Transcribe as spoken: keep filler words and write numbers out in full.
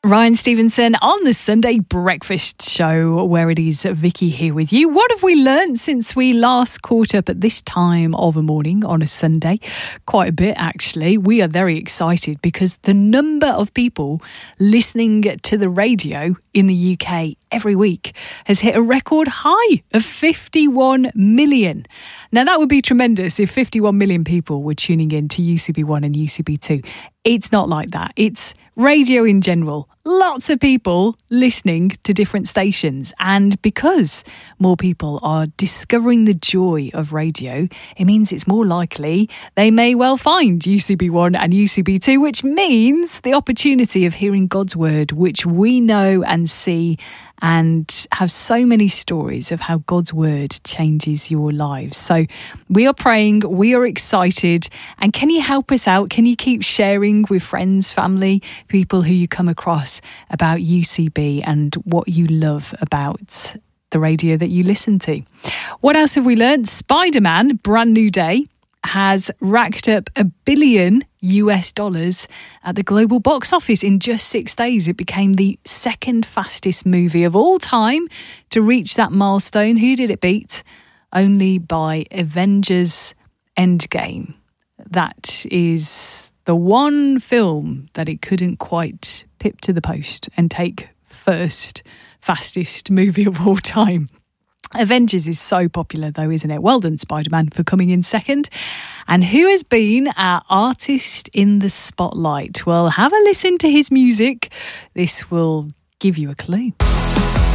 Ryan Stevenson on the Sunday Breakfast Show, where it is Vicky here with you. What have we learnt since we last caught up at this time of a morning on a Sunday? Quite a bit, actually. We are very excited because the number of people listening to the radio in the U K every week has hit a record high of fifty-one million. Now, that would be tremendous if fifty-one million people were tuning in to U C B one and U C B two. It's not like that. It's radio in general. Lots of people listening to different stations. And because more people are discovering the joy of radio, it means it's more likely they may well find U C B one and U C B two, which means the opportunity of hearing God's word, which we know and see and have so many stories of how God's word changes your lives. So we are praying, we are excited, and can you help us out? Can you keep sharing with friends, family, people who you come across about U C B and what you love about the radio that you listen to? What else have we learned? Spider-Man, Brand New Day, has racked up a billion U S dollars at the global box office in just six days. It became the second fastest movie of all time to reach that milestone. Who did it beat? Only by Avengers Endgame. That is the one film that it couldn't quite pip to the post and take first fastest movie of all time. Avengers is so popular though, isn't it? Well done, Spider-Man, for coming in second. And who has been our artist in the spotlight? Well, have a listen to his music. This will give you a clue.